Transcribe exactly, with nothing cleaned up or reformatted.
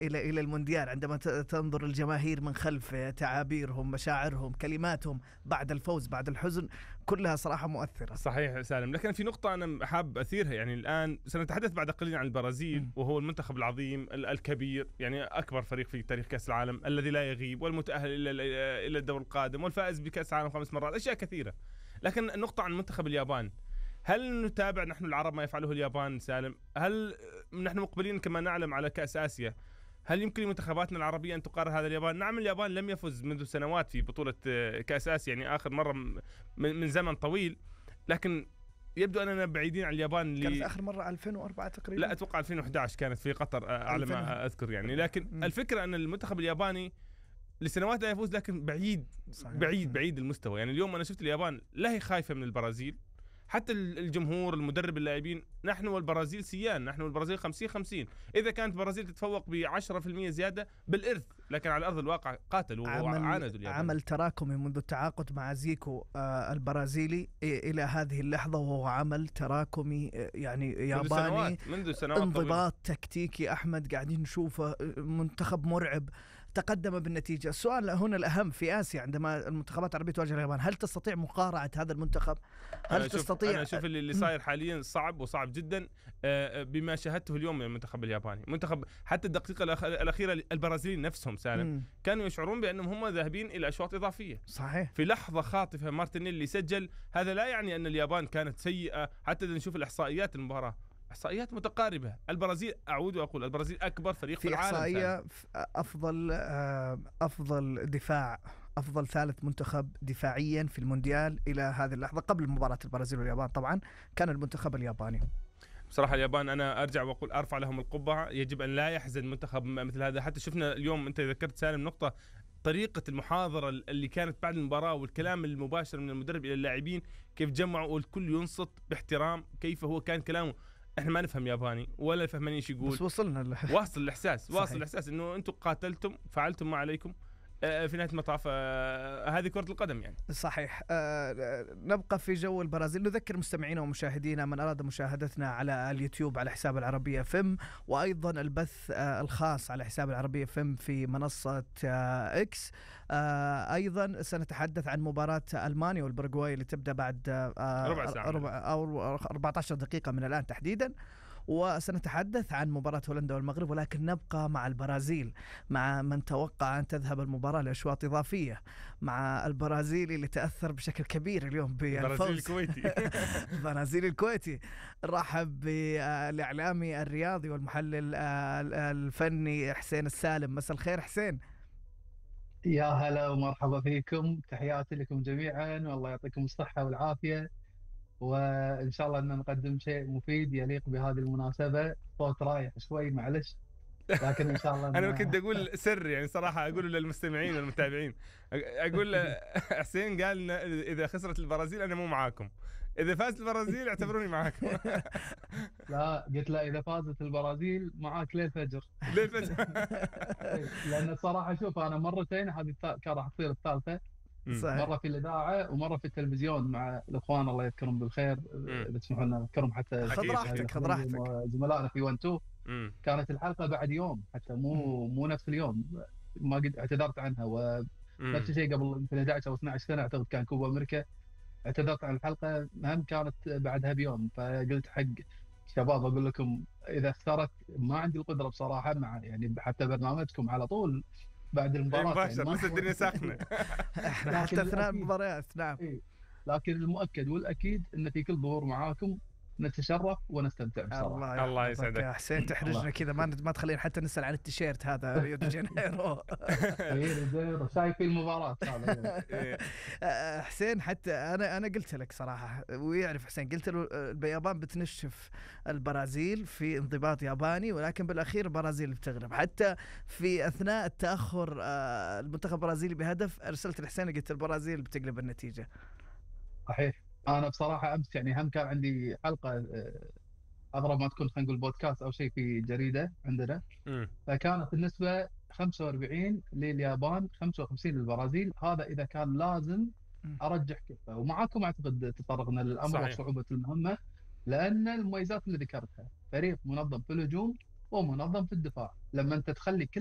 إلى إلى المونديال، عندما تنظر الجماهير من خلفه، تعابيرهم، مشاعرهم، كلماتهم بعد الفوز، بعد الحزن، كلها صراحة مؤثرة. صحيح سالم، لكن في نقطة أنا حاب أثيرها. يعني الآن سنتحدث بعد قليل عن البرازيل، م. وهو المنتخب العظيم الكبير، يعني أكبر فريق في تاريخ كأس العالم الذي لا يغيب، والمتأهل إلى إلى الدور القادم، والفائز بكأس العالم خمس مرات، أشياء كثيرة. لكن النقطة عن منتخب اليابان، هل نتابع نحن العرب ما يفعله اليابان سالم؟ هل نحن مقبلين كما نعلم على كأس آسيا؟ هل يمكن لمنتخباتنا العربية أن تقارن هذا اليابان؟ نعم، اليابان لم يفز منذ سنوات في بطولة كأس آسيا، يعني آخر مرة من زمن طويل، لكن يبدو أننا بعيدين عن اليابان. كانت اللي آخر مرة ألفين وأربعة تقريبا. لا أتوقع ألفين وأحد عشر كانت في قطر على ما أذكر يعني. لكن م. الفكرة أن المنتخب الياباني لسنوات لا يفوز، لكن بعيد صحيح. بعيد بعيد المستوى. يعني اليوم أنا شفت اليابان لا هي خايفة من البرازيل، حتى الجمهور، المدرب، اللاعبين، نحن والبرازيل سيان، نحن والبرازيل خمسين خمسين. إذا كانت البرازيل تتفوق بعشرة في المية زيادة بالإرث، لكن على أرض الواقع قاتلوا وعاندوا اليابان. عمل تراكمي منذ التعاقد مع زيكو آه البرازيلي إلى هذه اللحظة، وهو عمل تراكمي يعني ياباني منذ سنوات, منذ سنوات انضباط طويلة. تكتيكي أحمد قاعدين نشوفه، منتخب مرعب، تقدم بالنتيجة. السؤال هنا الأهم في آسيا عندما المنتخبات العربية تواجه اليابان، هل تستطيع مقارعة هذا المنتخب؟ هل أنا تستطيع؟ أنا أشوف اللي صاير حاليا صعب وصعب جدا بما شاهدته اليوم من المنتخب الياباني. منتخب حتى الدقيقة الأخيرة البرازيليين نفسهم سالم م. كانوا يشعرون بأنهم هم ذاهبين إلى أشواط إضافية. صحيح. في لحظة خاطفة مارتينيلي سجل. هذا لا يعني أن اليابان كانت سيئة، حتى إذا نشوف الإحصائيات المباراة إحصائيات متقاربة. البرازيل، أعود وأقول، البرازيل أكبر فريق في, في العالم. إحصائية أفضل أفضل دفاع، أفضل ثالث منتخب دفاعيا في المونديال إلى هذه اللحظة قبل مباراة البرازيل واليابان طبعا كان المنتخب الياباني. بصراحة اليابان أنا أرجع وأقول أرفع لهم القبعة. يجب أن لا يحزن منتخب مثل هذا. حتى شفنا اليوم، أنت ذكرت سالم نقطة، طريقة المحاضرة اللي كانت بعد المباراة والكلام المباشر من المدرب إلى اللاعبين، كيف جمعوا والكل ينصت باحترام، كيف هو كان كلامه. احنا ما نفهم ياباني ولا فهمانين ايش يقول، بس وصلنا له. واصل الاحساس، واصل الاحساس انه انتم قاتلتم، فعلتم ما عليكم. في نهاية المطاف هذه كرة القدم يعني. صحيح. أه نبقى في جو البرازيل. نذكر مستمعينا ومشاهدينا من أراد مشاهدتنا على اليوتيوب على حساب العربية فم، وأيضا البث أه الخاص على حساب العربية فم في منصة أه إكس. أه أيضا سنتحدث عن مباراة ألمانيا والبرغواي اللي تبدأ بعد أه ربع ساعة ربع أو أربعة عشر دقيقة من الآن تحديدا، وسنتحدث عن مباراة هولندا والمغرب. ولكن نبقى مع البرازيل، مع من توقع أن تذهب المباراة لأشواط إضافية، مع البرازيلي اللي تأثر بشكل كبير اليوم بالفوز. البرازيل الكويتي. البرازيل الكويتي. رحب بالإعلامي الرياضي والمحلل الفني حسين السالم. مساء الخير حسين. يا هلا ومرحبا فيكم، تحياتي لكم جميعا، والله يعطيكم الصحة والعافية، وإن شاء الله أن نقدم شيء مفيد يليق بهذه المناسبة. صوت رايح شوي معلش، لكن إن شاء الله أنا كنت أقول سر يعني صراحة، أقول للمستمعين والمتابعين، أقول حسين قال إذا خسرت البرازيل أنا مو معاكم، إذا فازت البرازيل اعتبروني معاكم. لا، قلت له إذا فازت البرازيل معاك ليل فجر. ليل فجر. لأن الصراحة شوف، أنا مرتين، هذه كان راح تصير الثالثة، مرة في الإذاعة ومرة في التلفزيون مع الإخوان الله يذكرهم بالخير، إذا تسمحوا لنا نذكرهم حتى. خذ راحتك خذ راحتك. زملائنا في ون تو كانت الحلقة بعد يوم، حتى مو مو نفس اليوم، ما قد اعتذرت عنها. ونفس الشيء قبل يمكن أحد عشر أو اثني عشر سنة أعتقد كان كوبا أمريكا، اعتذرت عن الحلقة، هم كانت بعدها بيوم. فقلت حق شباب أقول لكم إذا خسرت ما عندي القدرة بصراحة، مع يعني حتى برنامجكم على طول بعد المباراة مباشر، بس الدنيا ساخنة. احنا حتى اثناء المباريات. نعم. إيه. لكن المؤكد والأكيد أن في كل ظهور معاكم نتشرف ونستمتع بصراحة. الله, الله يسعدك يا حسين، تحرجنا كذا، ما ما تخلينا حتى نسأل عن التيشيرت هذا ريو دي جانيرو. شايف المباراة هذا. حسين، حتى أنا أنا قلت لك صراحة، ويعرف حسين، قلت له اليابان بتنشف البرازيل في انضباط ياباني، ولكن بالأخير البرازيل بتغلب. حتى في أثناء التأخر المنتخب البرازيلي بهدف أرسلت لحسين قلت البرازيل بتقلب النتيجة. صحيح. أنا بصراحة أمس يعني هم كان عندي حلقة أضرب ما تكون، خلينا نقول بودكاست أو شيء في جريدة عندنا، م. فكانت النسبة خمسة وأربعين لليابان خمسة وخمسين للبرازيل. هذا إذا كان لازم أرجح كفة، ومعاكم أعتقد تطرقنا للأمر وصعوبة المهمة، لأن المميزات اللي ذكرتها، فريق منظم في الهجوم ومنظم في الدفاع. لما انت تخلي كل